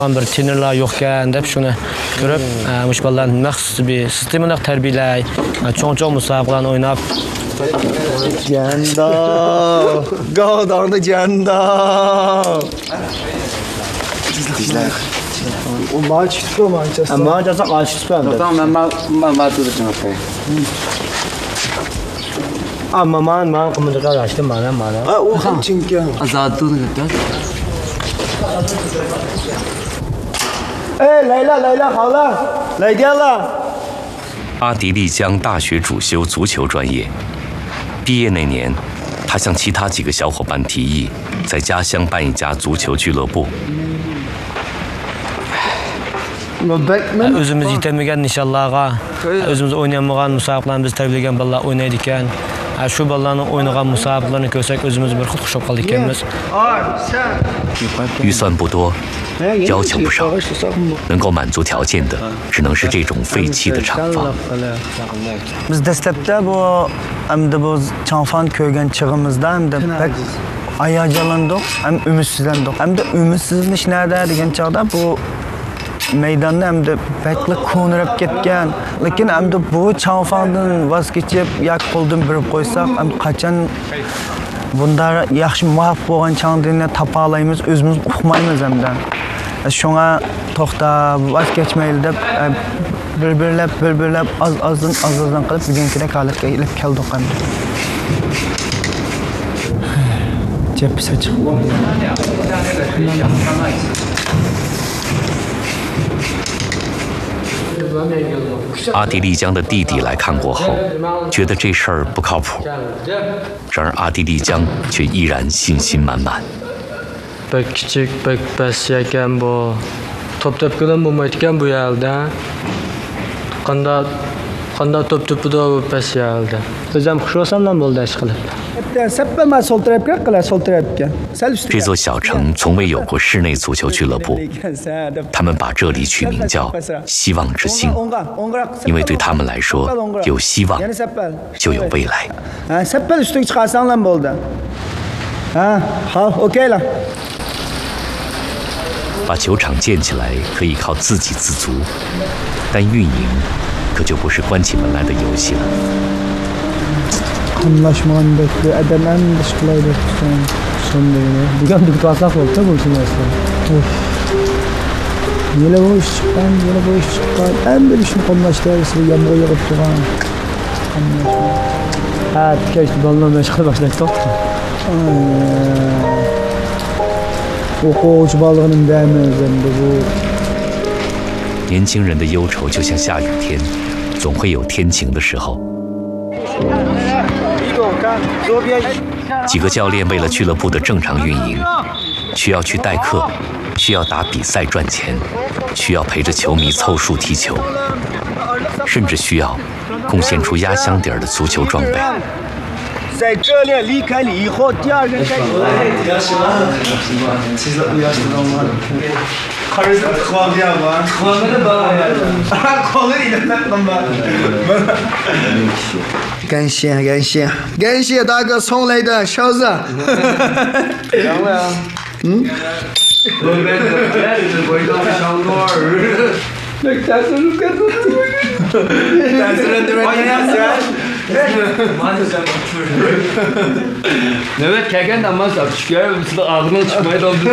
Bir trenerlar yo'qkan deb shuni ko'rib, mush bolalarni maxsus bir sistemani tarbiyalay, cho'ng-cho'ng musobaqalarni o'ynab. Janda, Godongda janda. Tizlar. O maalesef Manchester. Manchester maalesef. Tamam ben tutacağım. Ama man komuda araştım bana. O ham çünkü. Azad tutacağım. Leyla hala. Leyla. 阿迪丽江大学主修足球专业，毕业那年，他向其他几个小伙伴提议，在家乡办一家足球俱乐部。 O'zimiz yetamagan nishonlarga, o'zimiz o'ynamagan musobaqalarni biz tarbiyalagan bolalar o'ynaydi ekan. Shu bolalarning o'ynagan musobaqalarni ko'rsak, o'zimiz bir xush qoldik ekanmiz. 预算不多，要求不少，能够满足条件的，只能是这种废弃的厂房。 Biz dastlabda bu hamda bu chanfan ko'rgan chig'imizda hamda pek hayajonlandik, ham umidsizlandik. Hamda umidsiz nerede degan chog'da bu maydonda hamda pekli ko'nirib ketgan. Lekin hamda bu chanfandan voz kechib, yak qo'ldan birib qo'ysak, ham qachon bunda yaxshi muvaffaq bo'lgan changdini topa olamiz, o'zimiz uqmaymiz hamda. Shunga to'xtab, voz kechmayli deb bir-birlab azdan qilib bugunkidek holatga kelib keldik hamda. Cephisi açık. 阿迪丽江的弟弟来看过后，觉得这事儿不靠谱。然而阿迪丽江却依然信心满满。 Pek kichik, pek pes ekan bu. Top tepkidan bo'lmaydigan bu yerda. Qanday top tepida bu pes yerda. Biz ham xush bo'lsamdan bo'ldi ish qilib. 这座小城从未有过室内足球俱乐部，他们把这里取名叫“希望之星”，因为对他们来说，有希望就有未来。把球场建起来可以靠自给自足，但运营可就不是关起门来的游戏了。 Anlaşmağında adamın dışkılaydı sonunda. Bugün bir tuvasak oldu bu mesela. Yine bu iş çıkan. En bir işin konuştuğu yağmur yağıp turan. Ha, keşke balonla meşgul başladık. O koç balığının değmezinde bu. 年轻人的忧愁就像下雨天，总会有天晴的时候。 几个教练为了俱乐部的正常运营，需要去代课，需要打比赛赚钱，需要陪着球迷凑数踢球，甚至需要贡献出压箱底儿的足球装备。 在这里离开了以后，第二个开始。感谢大哥送来的勺子。 Evet, keken ama sapışıyor. Mesela ağzından çıkmaya doldu.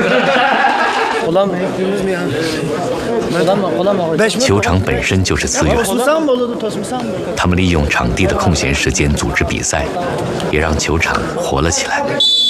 球场本身就是资源，他们利用场地的空闲时间组织比赛，也让球场活了起来。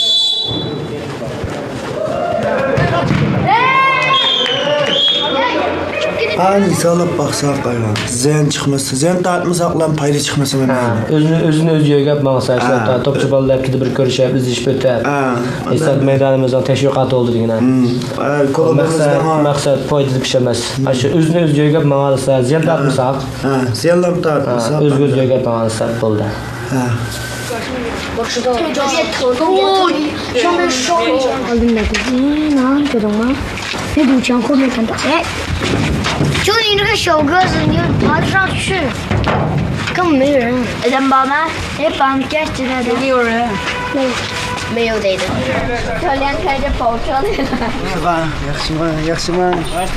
Ani salab baksak aylan. Ziyan çıkması, ziyan tartmasak payda çıkması mı? Özünü öz yögəb maqsad, topçu balalar gidib bir görüşüb, biz iş ötəb. Esad meydanımızdan təşviqat oldu deyinə. Maqsad payda pişəməz. Özünü öz yögəb maqalasa, ziyan tartmasaq. Ziyan tartmasak. Öz yögəb maqalasa oldu. 我知道，这边头动上面烧一下。哪这种吗？那堵墙后面看到，哎，就你这个小个子，你爬得上去，根本没人。人爸妈，你爸妈干起来的。没有人。没有。 没有得的。教练开着跑车来了。 是吧？yaxshiman.